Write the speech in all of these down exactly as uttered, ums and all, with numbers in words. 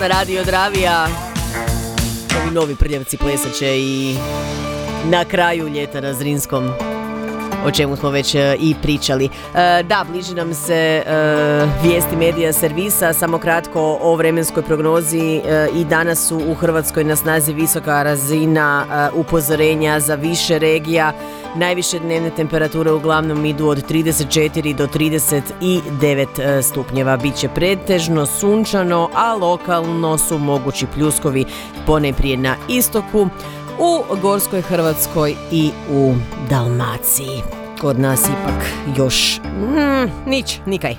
Radio Dravija. Ovi novi prljavci plesat će i na kraju ljeta na Zrinskom, o čemu smo već i pričali. Da, bliži nam se vijesti medija servisa, samo kratko o vremenskoj prognozi. I danas su u Hrvatskoj na snazi visoka razina upozorenja za više regija. Najviše dnevne temperature uglavnom idu od trideset četiri do trideset devet stupnjeva. Biće pretežno sunčano, a lokalno su mogući pljuskovi ponajprije na istoku, u Gorskoj Hrvatskoj i u Dalmaciji. Kod nas ipak još mm, nić, nikaj.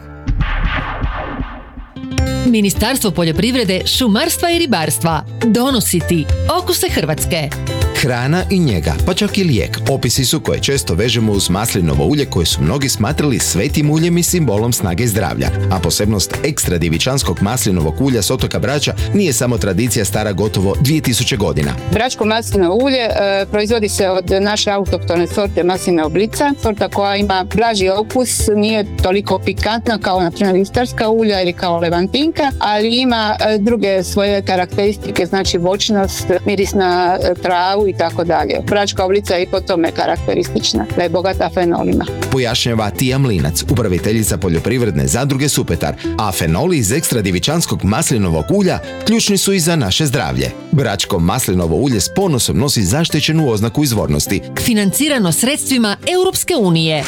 Ministarstvo poljoprivrede, šumarstva i ribarstva donosi ti Okuse Hrvatske. Hrana i njega, pa čak i lijek, opisi su koje često vežemo uz maslinovo ulje koje su mnogi smatrali svetim uljem i simbolom snage i zdravlja. A posebnost ekstra djevičanskog maslinovog ulja s otoka Brača nije samo tradicija stara gotovo dvije tisuće godina. Bračko maslinovo ulje e, proizvodi se od naše autohtone sorte masline oblica, sorta koja ima blaži okus, nije toliko pikantna kao na primjer istarska ulja ili kao levantinka, ali ima e, druge svoje karakteristike, znači voćnost, miris na e, travu i tako dalje. Bračka oblica je i po tome karakteristična, da je bogata fenolima. Pojašnjava Tija Mlinac, upraviteljica poljoprivredne zadruge Supetar, a fenoli iz ekstra djevičanskog maslinovog ulja ključni su i za naše zdravlje. Bračko maslinovo ulje s ponosom nosi zaštićenu oznaku izvornosti. Financirano sredstvima Europske unije.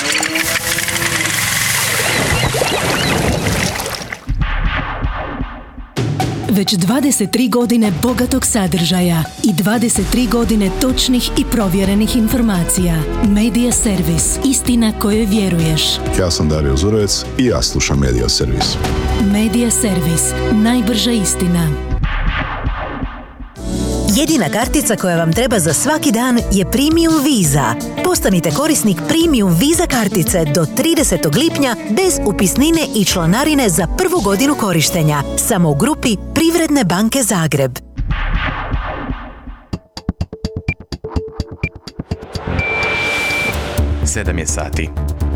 Već dvadeset tri godine bogatog sadržaja i dvadeset tri godine točnih i provjerenih informacija. Media Servis. Istina kojoj vjeruješ. Ja sam Dario Zurovec i ja slušam Media Servis. Media Servis. Najbrža istina. Jedina kartica koja vam treba za svaki dan je Premium Visa. Postanite korisnik Premium Visa kartice do tridesetog lipnja bez upisnine i članarine za prvu godinu korištenja. Samo u grupi Privredne banke Zagreb. Sedam je sati.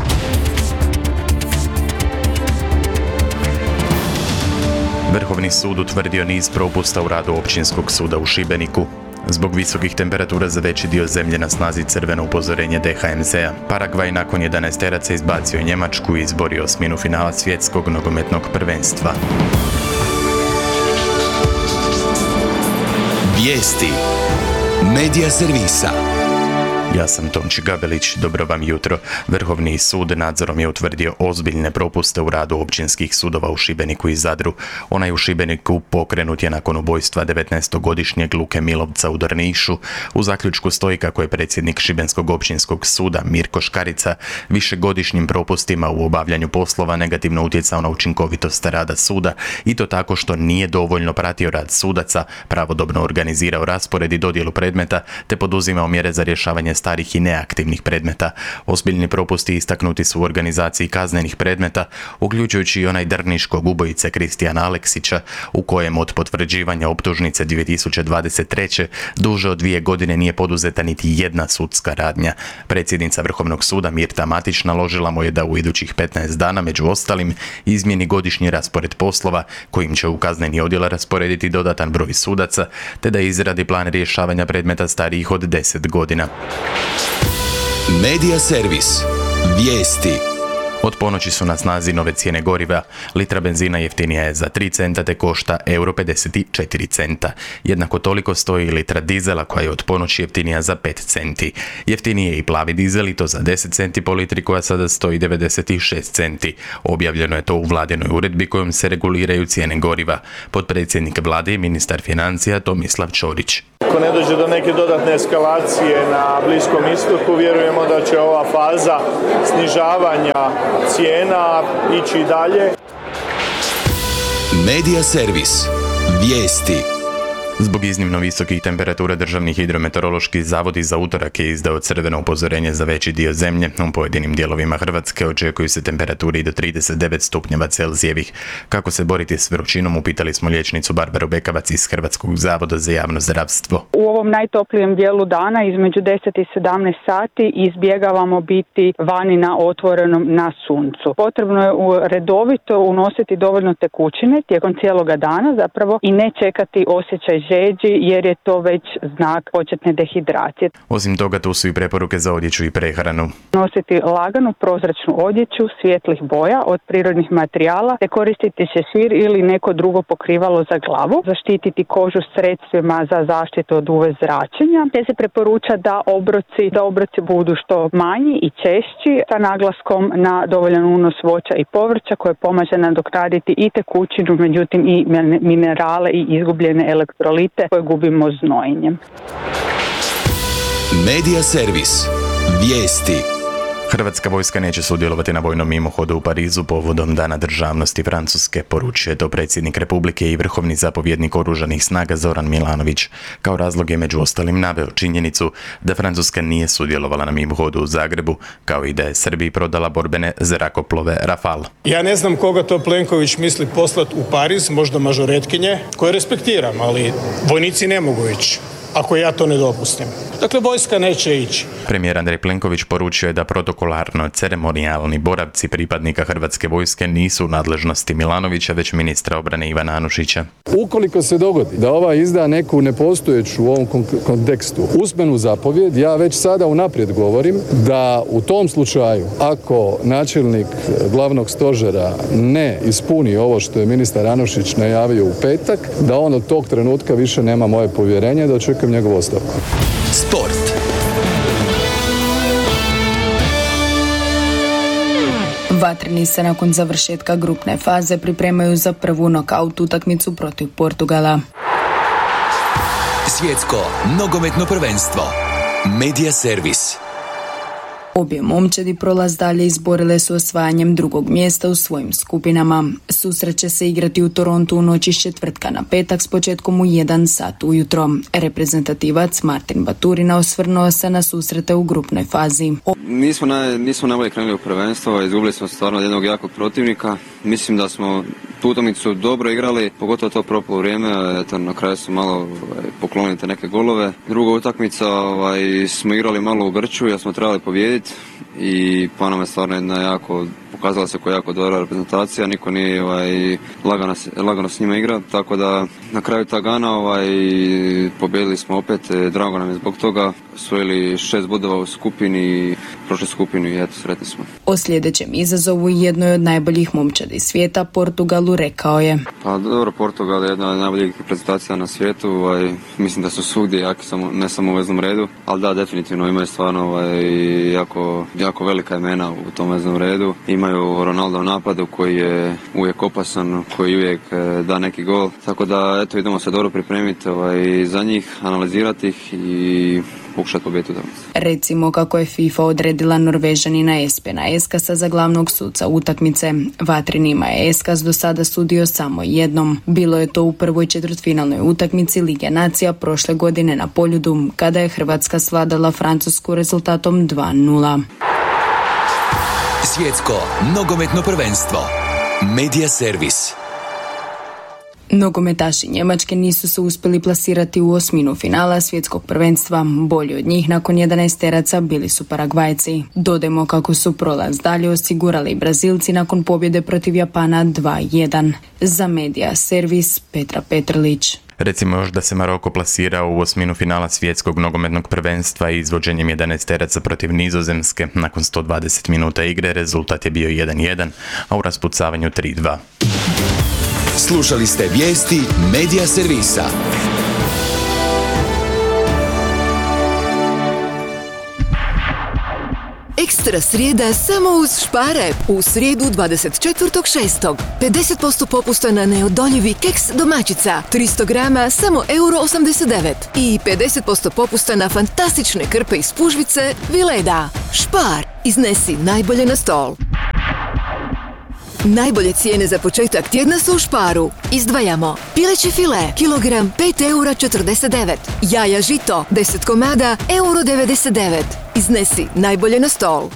Vrhovni sud utvrdio niz propusta u radu Općinskog suda u Šibeniku. Zbog visokih temperatura za veći dio zemlje na snazi crveno upozorenje D H M Z-a. Paragvaj nakon jedanaesteraca izbacio Njemačku i izborio osminu finala svjetskog nogometnog prvenstva. Vijesti Medija servisa. Ja sam Tonči Gabelić, dobro vam jutro. Vrhovni sud nadzorom je utvrdio ozbiljne propuste u radu općinskih sudova u Šibeniku i Zadru. Onaj u Šibeniku pokrenut je nakon ubojstva devetnaestogodišnjeg Luke Milovca u Drnišu. U zaključku stoji kako je predsjednik Šibenskog općinskog suda Mirko Škarica višegodišnjim propustima u obavljanju poslova negativno utjecao na učinkovitost rada suda i to tako što nije dovoljno pratio rad sudaca, pravodobno organizirao raspored i dodjelu predmeta te poduzimao mjere za rješavanje starih i neaktivnih predmeta. Ozbiljni propusti istaknuti su u organizaciji kaznenih predmeta, uključujući i onaj drniškog ubojice Kristijana Aleksića, u kojem od potvrđivanja optužnice dvije tisuće dvadeset treće duže od dvije godine nije poduzeta niti jedna sudska radnja. Predsjednica Vrhovnog suda Mirta Matić naložila mu je da u idućih petnaest dana, među ostalim, izmijeni godišnji raspored poslova, kojim će u kazneni odjel rasporediti dodatan broj sudaca, te da izradi plan rješavanja predmeta starijih od deset godina. Media servis. Vijesti. Od ponoći su na snazi nove cijene goriva. Litra benzina jeftinija je za tri centa te košta euro pedeset četiri centa. Jednako toliko stoji i litra dizela koja je od ponoći jeftinija za pet centi. Jeftinije je i plavi dizel i to za deset centi po litri koja sada stoji devedeset šest centi. Objavljeno je to u vladinoj uredbi kojom se reguliraju cijene goriva. Potpredsjednik vlade i ministar financija Tomislav Ćorić. Ako ne dođe do neke dodatne eskalacije na Bliskom istoku, vjerujemo da će ova faza snižavanja cijena ići dalje. Media servis. Vijesti. Zbog iznimno visokih temperatura Državni hidrometeorološki zavod za utorak je izdao crveno upozorenje za veći dio zemlje. U pojedinim dijelovima Hrvatske očekuju se temperaturi do trideset devet stupnjeva Celzijevih. Kako se boriti s vrućinom, upitali smo liječnicu Barbaru Bekavac iz Hrvatskog zavoda za javno zdravstvo. U ovom najtoplijem dijelu dana između deset i sedamnaest sati izbjegavamo biti vani na otvorenom na suncu. Potrebno je redovito unositi dovoljno tekućine tijekom cijeloga dana zapravo i ne čekati osjećaj žeđi jer je to već znak početne dehidracije. Osim toga, tu su i preporuke za odjeću i prehranu. Nositi laganu prozračnu odjeću svjetlih boja od prirodnih materijala te koristiti šešir ili neko drugo pokrivalo za glavu, zaštititi kožu sredstvima za zaštitu od U V zračenja te se preporuča da obroci, da obroci budu što manji i češći sa naglaskom na dovoljan unos voća i povrća koje pomaže nadoknaditi i tekućinu, međutim i minerale i izgubljene elektrolite koje gubimo znojenjem. Medija servis. Vijesti. Hrvatska vojska neće sudjelovati na vojnom mimohodu u Parizu povodom Dana državnosti Francuske, poručuje to predsjednik Republike i vrhovni zapovjednik oružanih snaga Zoran Milanović. Kao razlog je među ostalim naveo činjenicu da Francuska nije sudjelovala na mimohodu u Zagrebu, kao i da je Srbiji prodala borbene zrakoplove Rafale. Ja ne znam koga to Plenković misli poslati u Pariz, možda mažoretkinje, koje respektiram, ali vojnici ne mogu ići ako ja to ne dopustim. Dakle, vojska neće ići. Premijer Andrej Plenković poručio je da protokolarno ceremonijalni boravci pripadnika Hrvatske vojske nisu u nadležnosti Milanovića, već ministra obrane Ivana Anušića. Ukoliko se dogodi da ova izda neku nepostojeću u ovom kontekstu usmenu zapovjed, ja već sada unaprijed govorim da u tom slučaju, ako načelnik glavnog stožera ne ispuni ovo što je ministar Anušić najavio u petak, da on od tog trenutka više nema moje povjerenje, da očekujem njegovu ostavku. Sport. Vatreni se nakon završetka grupne faze pripremaju za prvu nokaut utakmicu protiv Portugala. Svjetsko nogometno prvenstvo. Medija servis. Obje momčadi prolaz dalje izborile su osvajanjem drugog mjesta u svojim skupinama. Susret će se igrati u Torontu u noći s četvrtka na petak s početkom u jedan sat ujutro. Reprezentativac Martin Baturina osvrnuo se na susrete u grupnoj fazi. Nismo, naj, nismo najbolje krenuli u prvenstvo, izgubili smo stvarno od jednog jakog protivnika. Mislim da smo tu utakmicu dobro igrali, pogotovo to propalo vrijeme, eto, na kraju su malo ovaj, poklonili te neke golove. Druga utakmica ovaj, smo igrali malo u grču, jer smo trebali pobijediti i pa nam je stvarno jedna jako, pokazala se koja jako dobra reprezentacija, niko nije ovaj, lagano, lagano s njima igra, tako da na kraju Tagana ovaj, pobijedili smo opet, drago nam je zbog toga, osvojili šest bodova u skupini, prošle skupinu i eto, sretni smo. O sljedećem izazovu jednoj od najboljih momčadi svijeta, Portugalu, rekao je. Pa dobro, Portugal je jedna od najboljih reprezentacija na svijetu, ovaj, mislim da su svugdje jaki, samo, ne samo u veznom redu, ali da, definitivno imaju stvarno ovaj, jako, jako velika imena u tom veznom redu. Imaju Ronaldo u napadu koji je uvijek opasan, koji uvijek da neki gol, tako da eto, idemo se dobro pripremiti ovaj, za njih, analizirati ih i pokušati pobijediti utakmicu. Recimo kako je FIFA odredila Norvežanina Espena Eskasa za glavnog suca utakmice. Vatrenima je Eskas do sada sudio samo jednom. Bilo je to u prvoj četvrtfinalnoj utakmici Lige nacija prošle godine na Poljudu, kada je Hrvatska svladala Francusku rezultatom dva nula. Svjetsko nogometno prvenstvo. Medija servis. Nogometaši Njemačke nisu se uspjeli plasirati u osminu finala svjetskog prvenstva. Bolji od njih nakon jedanaesteraca bili su Paragvajci. Dodajmo kako su prolaz dalje osigurali Brazilci nakon pobjede protiv Japana dva jedan. Za Medija servis Petra Petrlić. Recimo još da se Maroko plasirao u osminu finala svjetskog nogometnog prvenstva i izvođenjem jedanaesteraca protiv Nizozemske. Nakon sto dvadeset minuta igre rezultat je bio jedan jedan, a u raspucavanju tri dva. Slušali ste vijesti Medija servisa. Ekstra srijeda samo uz Spare. U srijedu dvadeset četvrtog šestog pedeset posto popusta na neodoljivi keks domaćica. tristo grama samo euro osamdeset devet. I pedeset posto popusta na fantastične krpe iz pužvice Vileda. Spar. Iznesi najbolje na stol. Najbolje cijene za početak tjedna su u Sparu. Izdvajamo pileće file, kilogram pet eura četrdeset devet, jaja žito deset komada euro devedeset devet. Iznesi najbolje na stol.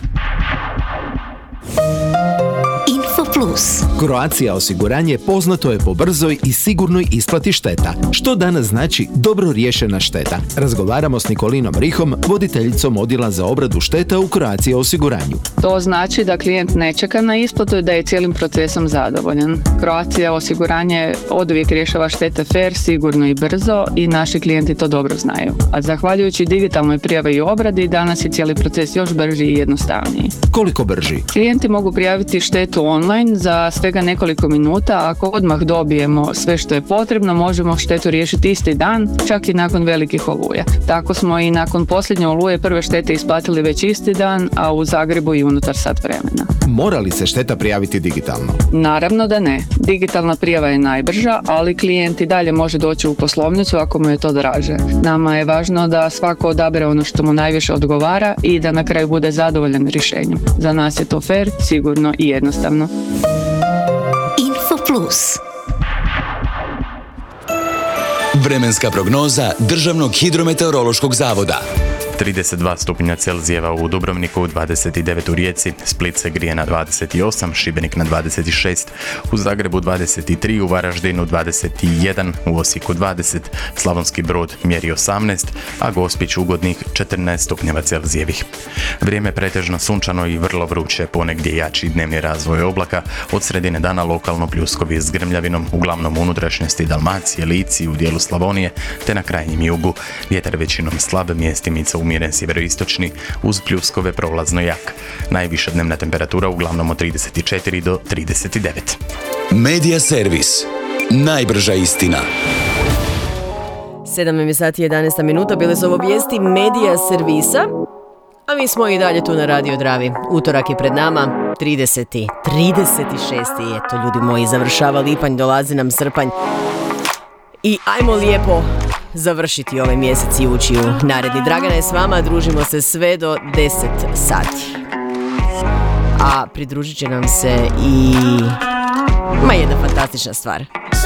Plus. Croatia osiguranje poznato je po brzoj i sigurnoj isplati šteta. Što danas znači dobro riješena šteta? Razgovaramo s Nikolinom Rihom, voditeljicom odjela za obradu šteta u Croatia osiguranju. To znači da klijent ne čeka na isplatu i da je cijelim procesom zadovoljan. Croatia osiguranje oduvijek rješava štete fair, sigurno i brzo i naši klijenti to dobro znaju. A zahvaljujući digitalnoj prijavi i obradi, danas je cijeli proces još brži i jednostavniji. Koliko brži? Klijenti mogu prijaviti štetu online za svega nekoliko minuta. Ako odmah dobijemo sve što je potrebno, možemo štetu riješiti isti dan, čak i nakon velikih oluja. Tako smo i nakon posljednje oluje prve štete isplatili već isti dan, a u Zagrebu i unutar sat vremena. Mora li se šteta prijaviti digitalno? Naravno da ne. Digitalna prijava je najbrža, ali klijent i dalje može doći u poslovnicu ako mu je to draže. Nama je važno da svako odabere ono što mu najviše odgovara i da na kraju bude zadovoljan rješenjem. Za nas je to fair, sigurno i jednostavno. Info Plus. Vremenska prognoza Državnog hidrometeorološkog zavoda. trideset dva stupnja Celzijeva u Dubrovniku, dvadeset devet u Rijeci, Split se grije na dvadeset osam, Šibenik na dvadeset šest, u Zagrebu dvadeset tri, u Varaždinu dvadeset jedan, u Osijeku dvadeset, Slavonski Brod mjeri osamnaest, a Gospić ugodnih četrnaest stupnjeva Celzijevih. Vrijeme pretežno sunčano i vrlo vruće, ponegdje jači dnevni razvoj oblaka, od sredine dana lokalno pljuskovi s grmljavinom, uglavnom unutrašnjosti Dalmacije, Lici, u dijelu Slavonije, te na krajnjem jugu. Vjetar većinom slab, mjestimica umjeren sjeveroistočni, uz pljuskove prolazno jak. Najviša dnevna temperatura uglavnom od trideset četiri do trideset devet. Medija servis. Najbrža istina. sedam je sati i jedanaest minuta, bile su ovo vijesti Medija servisa, a mi smo i dalje tu na Radio Dravi. Utorak je pred nama, trideseti, trideset šesti. Eto, ljudi moji, završava lipanj, dolazi nam srpanj. I ajmo lijepo završiti ovaj mjesec i ući u naredni. Dragana je s vama, družimo se sve do deset sati. A pridružit će nam se i ma jedna fantastična stvar.